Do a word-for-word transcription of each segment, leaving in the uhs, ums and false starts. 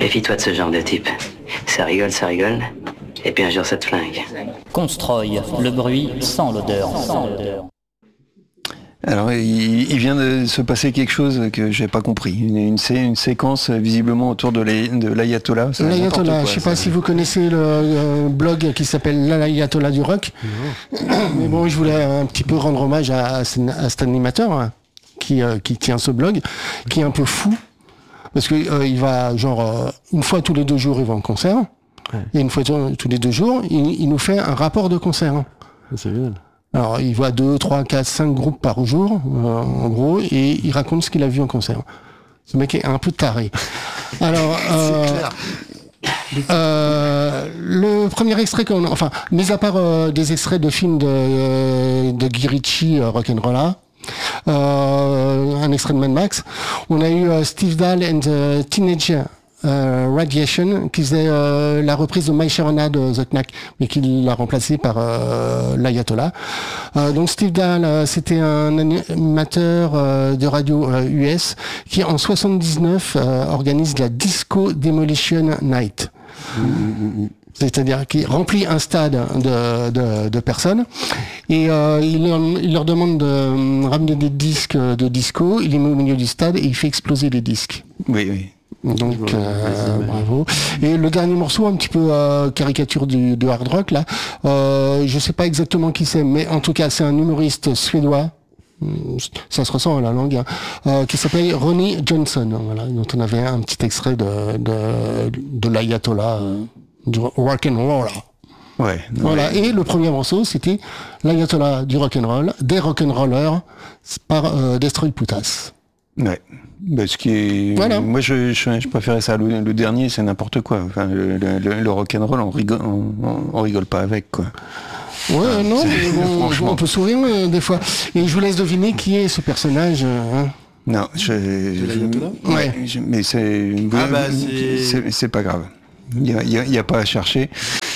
Méfie-toi de ce genre de type. Ça rigole, ça rigole, et puis un jour ça te flingue. Constroy, le bruit sans l'odeur. Sans l'odeur. Alors, il, il vient de se passer quelque chose que j'ai pas compris. Une, une, sé, une séquence visiblement autour de, les, de l'ayatollah. L'ayatollah, je sais pas si vous connaissez le euh, blog qui s'appelle l'ayatollah du rock. Mmh. Mais bon, je voulais un petit peu rendre hommage à, à, à cet animateur hein, qui, euh, qui tient ce blog, qui est un peu fou. Parce que euh, il va, genre, euh, une fois tous les deux jours, il va en concert. Ouais. Et une fois tous les deux jours, il, il nous fait un rapport de concert. C'est bien. Alors, il voit deux, trois, quatre, cinq groupes par jour, euh, en gros, et il raconte ce qu'il a vu en concert. Ce mec est un peu taré. Alors, euh, euh, le premier extrait qu'on a, enfin, mis à part euh, des extraits de films de, euh, de Guy Ritchie, euh, Rock'n'Rolla, euh, un extrait de Mad Max, on a eu euh, Steve Dahl and the Teenage Euh, Radiation, qui faisait euh, la reprise de My Sharona de The Knack, mais qui l'a remplacé par euh, l'Ayatollah. Euh, donc Steve Dahl, euh, c'était un animateur euh, de radio euh, U S qui en soixante-dix-neuf euh, organise la Disco Demolition Night. Mmh. C'est-à-dire qu'il remplit un stade de, de, de personnes et euh, il, il leur demande de ramener des disques de disco, il les met au milieu du stade et il fait exploser les disques. Oui, oui. Donc euh, bravo. Et le dernier morceau, un petit peu euh, caricature du, du hard rock là, euh, je sais pas exactement qui c'est, mais en tout cas c'est un humoriste suédois. Ça se ressent à la langue, hein, euh, qui s'appelle Ronnie Johnson. Voilà, dont on avait un petit extrait de de, de l'ayatollah euh, du rock and roll. Ouais. Voilà. Ouais. Et le premier morceau, c'était l'ayatollah du rock and roll, des rock and rollers par euh, Destroy Putas. Ouais. Bah, ce qui est... voilà. Moi, je, je, je préférais ça. Le, le dernier, c'est n'importe quoi. Enfin, le, le, le rock'n'roll, on rigole, on, on rigole pas avec, quoi. Ouais, enfin, non, mais on, on peut sourire euh, des fois. Et je vous laisse deviner qui est ce personnage. Hein. Non, je... je ouais, je, mais c'est... Ah bah, c'est... c'est... C'est pas grave. Il n'y a, a, a pas à chercher.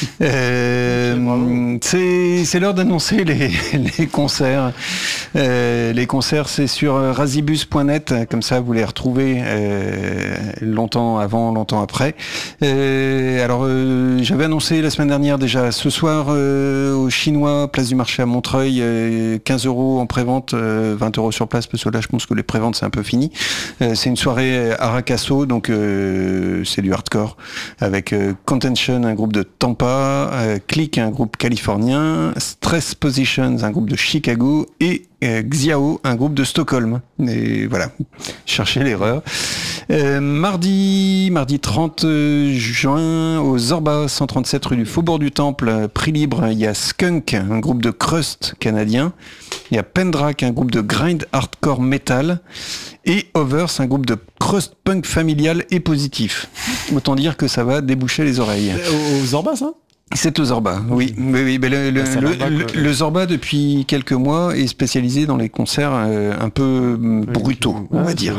Euh, c'est, c'est l'heure d'annoncer les, les concerts. Euh, les concerts, c'est sur razibus point net, comme ça vous les retrouvez euh, longtemps avant, longtemps après. Euh, alors, euh, j'avais annoncé la semaine dernière déjà, ce soir euh, au Chinois, place du marché à Montreuil, euh, quinze euros en prévente, euh, vingt euros sur place, parce que là je pense que les préventes c'est un peu fini. Euh, c'est une soirée Aracasso, donc euh, c'est du hardcore, avec euh, Contention, un groupe de Tampa, euh, Click, un groupe californien, Stress Positions, un groupe de Chicago, et euh, Xiao, un groupe de Stockholm. Et voilà, cherchez l'erreur. Euh, mardi, mardi trente juin, au Zorba, cent trente-sept rue du Faubourg du Temple, prix libre, il y a Skunk, un groupe de crust canadien, il y a Pendrac, un groupe de grind hardcore metal, et Overs, un groupe de crust punk familial et positif. Autant dire que ça va déboucher les oreilles. Au, au Zorba, ça ? C'est au Zorba, oui. oui, oui mais le, le, le, va, le, le Zorba, depuis quelques mois, est spécialisé dans les concerts euh, un peu brutaux, oui, on va ah, dire.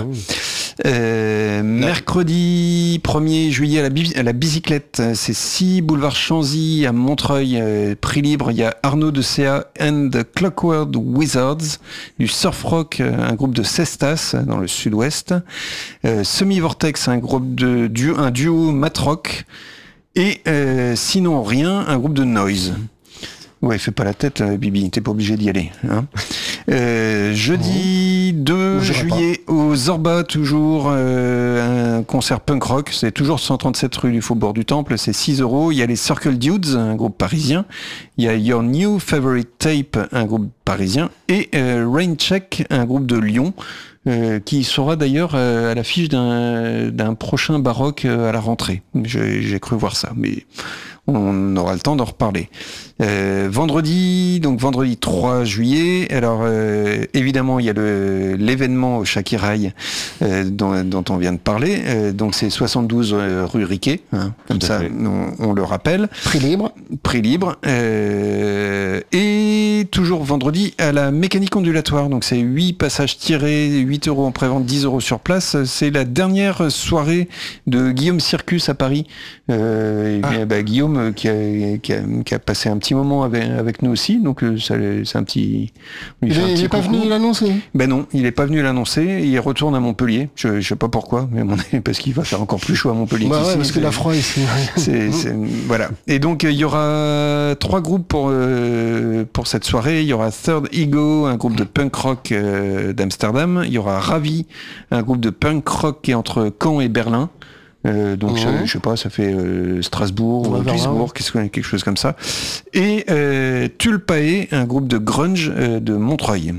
Euh, mercredi premier juillet à la, bi- à la bicyclette, c'est six boulevard Chanzy à Montreuil, euh, prix libre, il y a Arnaud de C A and the Clockwork Wizards, du surf rock, un groupe de Cestas dans le sud-ouest, euh, Semi-Vortex, un groupe de du, un duo mat rock, et euh, sinon rien, un groupe de noise. Ouais, fais pas la tête, Bibi, t'es pas obligé d'y aller. Hein. Euh, jeudi deux juillet au Zorba, toujours euh, un concert punk rock, c'est toujours cent trente-sept rue du Faubourg du Temple, c'est six euros. Il y a les Circle Dudes, un groupe parisien. Il y a Your New Favorite Tape, un groupe parisien. Et euh, Raincheck, un groupe de Lyon. Euh, qui sera d'ailleurs euh, à l'affiche d'un, d'un prochain baroque euh, à la rentrée. J'ai, j'ai cru voir ça, mais on aura le temps d'en reparler. Euh, vendredi, donc vendredi trois juillet, alors euh, évidemment il y a le, l'événement au Shakiraï euh, dont, dont on vient de parler, euh, donc c'est soixante-douze euh, rue Riquet, hein, comme ça on, on le rappelle. Prix libre. Prix libre. Euh, et Et toujours vendredi, à la mécanique ondulatoire. Donc c'est huit passages tirés, huit euros en prévente, dix euros sur place. C'est la dernière soirée de Guillaume Circus à Paris. Euh, et, Ah. bah, Guillaume qui a, qui, a, qui a passé un petit moment avec, avec nous aussi. Donc euh, ça, c'est un petit... on lui Il fait un est, petit il est pas coucou. venu l'annoncer. Ben non, il est pas venu l'annoncer. Il retourne à Montpellier. Je, je sais pas pourquoi, mais à mon avis, parce qu'il va faire encore plus chaud à Montpellier. Bah qu'ici. ouais, parce que C'est- la froid ici. c'est, c'est- voilà. Et donc il y aura trois groupes pour euh, pour cette soirée. Il y aura Third Ego, un groupe de punk rock euh, d'Amsterdam. Il y aura Ravi, un groupe de punk rock qui est entre Caen et Berlin. Euh, donc Mhm. je, je sais pas, ça fait euh, Strasbourg, Ouais, ou vers là, Duisbourg, ouais. qu'est-ce que- quelque chose comme ça. Et euh, Tulpae, un groupe de grunge euh, de Montreuil.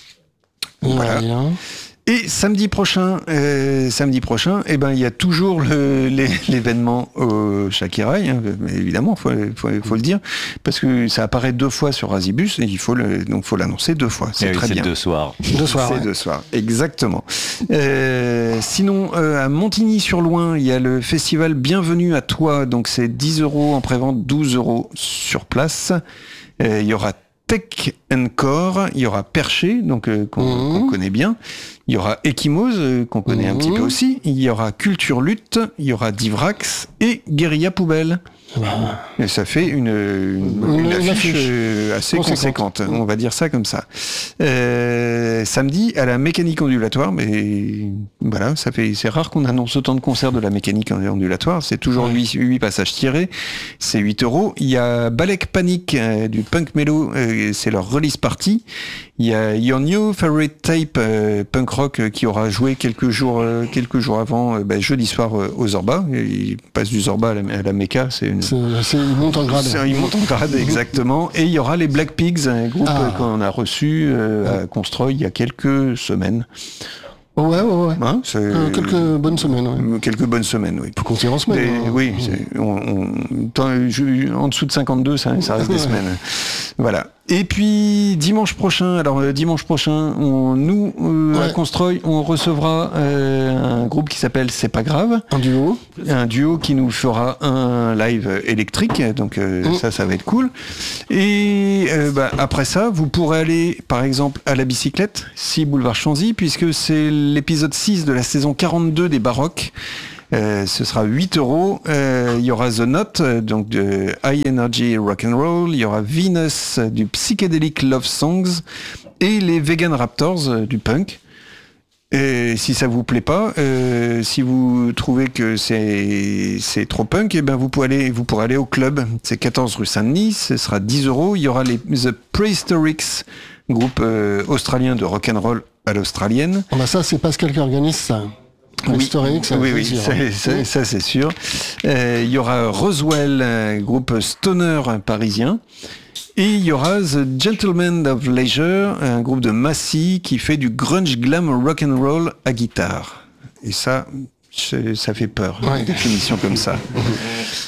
Voilà. Ouais, hein. Et samedi prochain, euh, samedi prochain, eh ben il y a toujours le, les- l'événement au Shakiraï, hein, mais évidemment, faut, faut, faut le dire, parce que ça apparaît deux fois sur Razibus et il faut le, donc faut l'annoncer deux fois. C'est Eh oui, très c'est bien. deux soirs. Deux soirs. C'est ouais. deux soirs, exactement. Euh, sinon, euh, à Montigny-sur-Loing, il y a le festival Bienvenue à toi, donc c'est dix euros en prévente, douze euros sur place. Euh, il y aura Tech and Core, il y aura Perché, donc euh, qu'on, Mhm. qu'on connaît bien. Il y aura Ekimose, euh, qu'on connaît un Mhm. petit peu aussi. Il y aura Culture Lutte, il y aura Divrax et Guérilla Poubelle. Et ça fait une, une, Une- une une affiche, affiche. euh, assez Conséquente. conséquente, on va dire ça comme ça. Euh, samedi, à la mécanique ondulatoire, mais voilà, ça fait, c'est rare qu'on annonce autant de concerts de la mécanique ondulatoire, c'est toujours huit passages tirés, c'est huit euros. Il y a Balek Panic, euh, du punk mellow, euh, c'est leur release party. Il y a Your New Favorite Tape, euh, punk rock, euh, qui aura joué quelques jours, euh, quelques jours avant, euh, bah, jeudi soir euh, au Zorba. Il passe du Zorba à la, à la Mecca, c'est une... C'est, c'est, il monte en grade. C'est- Ils montent en grade, exactement. Et il y aura les Black Pigs, un groupe Ah. euh, qu'on a reçu euh, à Construy il y a quelques semaines. Ouais, ouais, ouais. Hein, c'est- Euh, quelques bonnes semaines, ouais. quelques bonnes semaines, oui. Faut compter en semaine. Mais hein. oui, c'est- on, on- tant- je- en dessous de cinquante-deux, ça, ça reste des Ouais. semaines. Voilà. Et puis dimanche prochain, alors euh, dimanche prochain, on, nous euh, à Ouais. Construy, on recevra euh, un groupe qui s'appelle C'est pas grave, Un duo. un duo qui nous fera un live électrique, donc euh, Mm. ça, ça va être cool. Et euh, bah, après ça, vous pourrez aller, par exemple, à la bicyclette, six boulevard Chanzy, puisque c'est l'épisode six de la saison quarante-deux des Baroques. Euh, ce sera huit euros. Euh, Il y aura The Note, euh, donc de High Energy Rock and Roll. Il y aura Venus, euh, du Psychedelic Love Songs. Et les Vegan Raptors, euh, du punk. Et si ça vous plaît pas, euh, si vous trouvez que c'est c'est trop punk, eh ben vous pourrez aller vous pourrez aller au club. C'est quatorze rue Saint-Denis, ce sera dix euros. Il y aura les The Prehistorics, groupe euh, australien de rock and roll à l'australienne. Ah bah ça, c'est Pascal qui organise ça. Oui, Historique, ça, oui, c'est oui, sûr. ça, ça- ça, c'est sûr. Euh, Il y aura Roswell, un groupe stoner parisien. Et il y aura The Gentlemen of Leisure, un groupe de Massy qui fait du grunge glam rock and roll à guitare. Et ça, c'est- ça fait peur, Ouais. une définition comme ça.